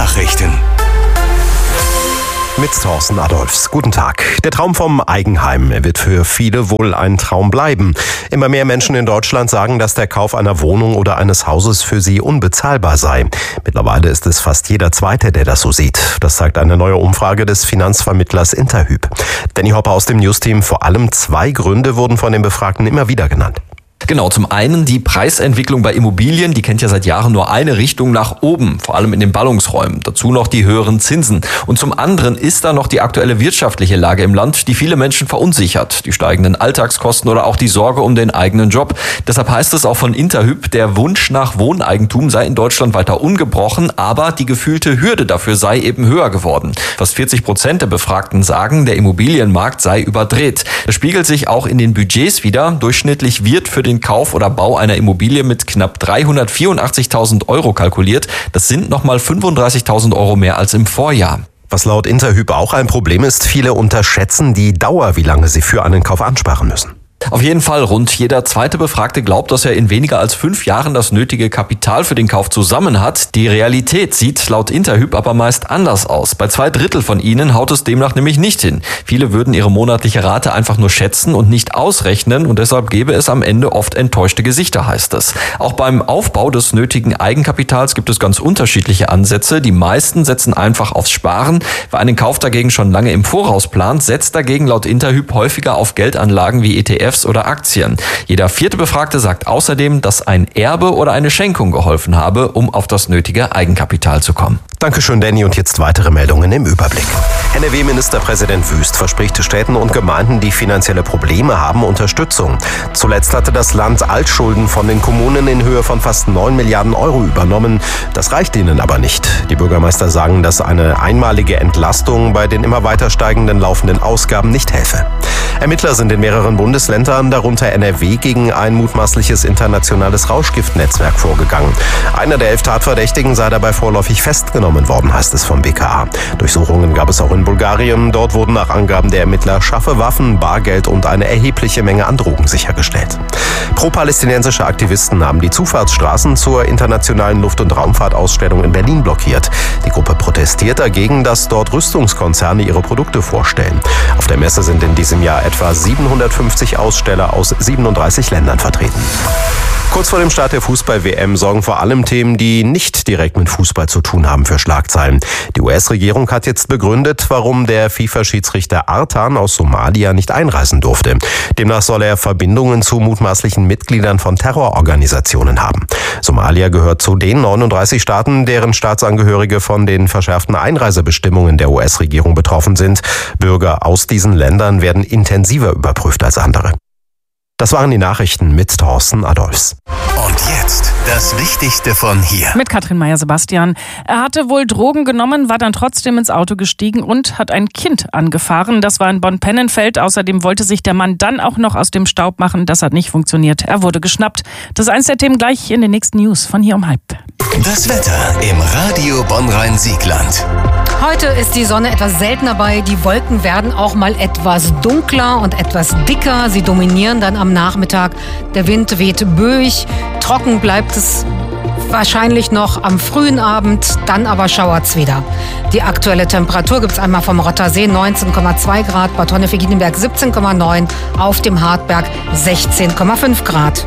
Nachrichten. Mit Thorsten Adolfs. Guten Tag. Der Traum vom Eigenheim wird für viele wohl ein Traum bleiben. Immer mehr Menschen in Deutschland sagen, dass der Kauf einer Wohnung oder eines Hauses für sie unbezahlbar sei. Mittlerweile ist es fast jeder Zweite, der das so sieht. Das zeigt eine neue Umfrage des Finanzvermittlers Interhyp. Danny Hopper aus dem Newsteam. Vor allem 2 Gründe wurden von den Befragten immer wieder genannt. Genau, zum einen die Preisentwicklung bei Immobilien, die kennt ja seit Jahren nur eine Richtung nach oben, vor allem in den Ballungsräumen. Dazu noch die höheren Zinsen. Und zum anderen ist da noch die aktuelle wirtschaftliche Lage im Land, die viele Menschen verunsichert. Die steigenden Alltagskosten oder auch die Sorge um den eigenen Job. Deshalb heißt es auch von Interhyp, der Wunsch nach Wohneigentum sei in Deutschland weiter ungebrochen, aber die gefühlte Hürde dafür sei eben höher geworden. Fast 40% der Befragten sagen, der Immobilienmarkt sei überdreht. Das spiegelt sich auch in den Budgets wider. Durchschnittlich wird für den Kauf oder Bau einer Immobilie mit knapp 384.000 Euro kalkuliert. Das sind nochmal 35.000 Euro mehr als im Vorjahr. Was laut Interhyp auch ein Problem ist, viele unterschätzen die Dauer, wie lange sie für einen Kauf ansparen müssen. Auf jeden Fall, rund jeder zweite Befragte glaubt, dass er in weniger als 5 Jahren das nötige Kapital für den Kauf zusammen hat. Die Realität sieht laut Interhyp aber meist anders aus. Bei 2/3 von ihnen haut es demnach nämlich nicht hin. Viele würden ihre monatliche Rate einfach nur schätzen und nicht ausrechnen und deshalb gäbe es am Ende oft enttäuschte Gesichter, heißt es. Auch beim Aufbau des nötigen Eigenkapitals gibt es ganz unterschiedliche Ansätze. Die meisten setzen einfach aufs Sparen. Wer einen Kauf dagegen schon lange im Voraus plant, setzt dagegen laut Interhyp häufiger auf Geldanlagen wie ETFs oder Aktien. Jeder 4. Befragte sagt außerdem, dass ein Erbe oder eine Schenkung geholfen habe, um auf das nötige Eigenkapital zu kommen. Dankeschön, Danny. Und jetzt weitere Meldungen im Überblick. NRW-Ministerpräsident Wüst verspricht Städten und Gemeinden, die finanzielle Probleme haben, Unterstützung. Zuletzt hatte das Land Altschulden von den Kommunen in Höhe von fast 9 Milliarden Euro übernommen. Das reicht ihnen aber nicht. Die Bürgermeister sagen, dass eine einmalige Entlastung bei den immer weiter steigenden laufenden Ausgaben nicht helfe. Ermittler sind in mehreren Bundesländern, darunter NRW, gegen ein mutmaßliches internationales Rauschgiftnetzwerk vorgegangen. Einer der 11 Tatverdächtigen sei dabei vorläufig festgenommen worden, heißt es vom BKA. Durchsuchungen gab es auch in Bulgarien. Dort wurden nach Angaben der Ermittler scharfe Waffen, Bargeld und eine erhebliche Menge an Drogen sichergestellt. Pro-palästinensische Aktivisten haben die Zufahrtsstraßen zur internationalen Luft- und Raumfahrtausstellung in Berlin blockiert. Die Gruppe protestiert dagegen, dass dort Rüstungskonzerne ihre Produkte vorstellen. Auf der Messe sind in diesem Jahr etwa 750 Aussteller aus 37 Ländern vertreten. Kurz vor dem Start der Fußball-WM sorgen vor allem Themen, die nicht direkt mit Fußball zu tun haben, für Schlagzeilen. Die US-Regierung hat jetzt begründet, warum der FIFA-Schiedsrichter Artan aus Somalia nicht einreisen durfte. Demnach soll er Verbindungen zu mutmaßlichen Mitgliedern von Terrororganisationen haben. Somalia gehört zu den 39 Staaten, deren Staatsangehörige von den verschärften Einreisebestimmungen der US-Regierung betroffen sind. Bürger aus diesen Ländern werden intensiver überprüft als andere. Das waren die Nachrichten mit Thorsten Adolfs. Und jetzt das Wichtigste von hier. Mit Katrin Meyer-Sebastian. Er hatte wohl Drogen genommen, war dann trotzdem ins Auto gestiegen und hat ein Kind angefahren. Das war in Bonn-Pennenfeld. Außerdem wollte sich der Mann dann auch noch aus dem Staub machen. Das hat nicht funktioniert. Er wurde geschnappt. Das ist eins der Themen gleich in den nächsten News von hier um 12:30. Das Wetter im Radio Bonn-Rhein-Siegland. Heute ist die Sonne etwas seltener bei. Die Wolken werden auch mal etwas dunkler und etwas dicker. Sie dominieren dann am Nachmittag. Der Wind weht böig. Trocken bleibt es wahrscheinlich noch am frühen Abend. Dann aber schauert's wieder. Die aktuelle Temperatur gibt es einmal vom Rottersee 19,2 Grad, Bad Honnef-Egidienberg 17,9, auf dem Hartberg 16,5 Grad.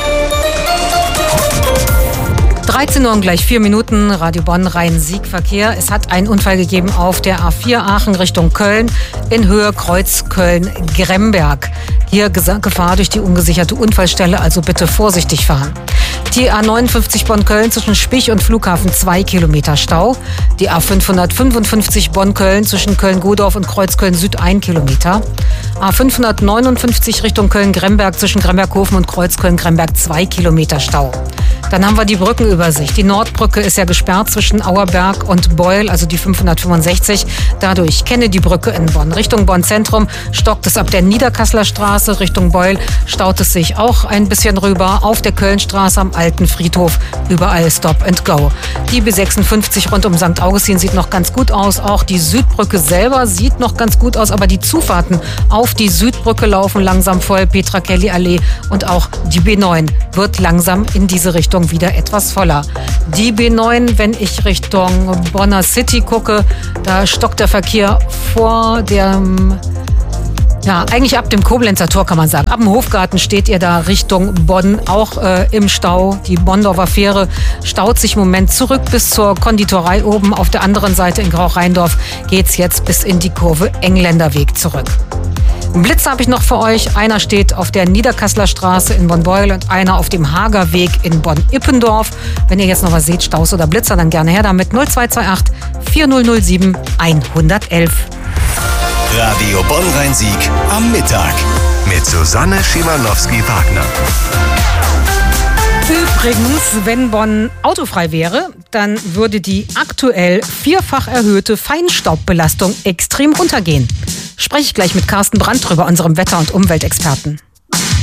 13 Uhr und gleich 4 Minuten, Radio Bonn, Rhein-Sieg-Verkehr. Es hat einen Unfall gegeben auf der A4 Aachen Richtung Köln in Höhe Kreuz Köln-Gremberg. Hier Gefahr durch die ungesicherte Unfallstelle, also bitte vorsichtig fahren. Die A59 Bonn-Köln zwischen Spich und Flughafen 2 Kilometer Stau. Die A555 Bonn-Köln zwischen Köln-Godorf und Kreuzköln Süd 1 Kilometer. A559 Richtung Köln-Gremberg zwischen Gremberghofen und Kreuzköln-Gremberg 2 Kilometer Stau. Dann haben wir die Brückenübersicht. Die Nordbrücke ist ja gesperrt zwischen Auerberg und Beul, also die 565. Dadurch Kennedy-Brücke in Bonn. Richtung Bonn-Zentrum stockt es ab der Niederkasseler Straße. Richtung Beul staut es sich auch ein bisschen rüber. Auf der Kölnstraße am Alten Friedhof überall Stop and Go. Die B56 rund um St. Augustin sieht noch ganz gut aus. Auch die Südbrücke selber sieht noch ganz gut aus. Aber die Zufahrten auf auf die Südbrücke laufen langsam voll, Petra-Kelly-Allee, und auch die B9 wird langsam in diese Richtung wieder etwas voller. Die B9, wenn ich Richtung Bonner City gucke, da stockt der Verkehr vor dem... Ja, eigentlich ab dem Koblenzer Tor kann man sagen. Ab dem Hofgarten steht ihr da Richtung Bonn auch im Stau. Die Bonndorfer Fähre staut sich im Moment zurück bis zur Konditorei oben. Auf der anderen Seite in Grauch-Rheindorf geht's jetzt bis in die Kurve Engländerweg zurück. Einen Blitz habe ich noch für euch. Einer steht auf der Niederkasseler Straße in Bonn-Beuel und einer auf dem Hagerweg in Bonn-Ippendorf. Wenn ihr jetzt noch was seht, Staus oder Blitzer, dann gerne her damit. 0228 4007 111. Radio Bonn-Rhein-Sieg am Mittag mit Susanne Schimanowski-Wagner. Übrigens, wenn Bonn autofrei wäre, dann würde die aktuell 4-fach erhöhte Feinstaubbelastung extrem runtergehen. Spreche ich gleich mit Carsten Brandt drüber, unserem Wetter- und Umweltexperten.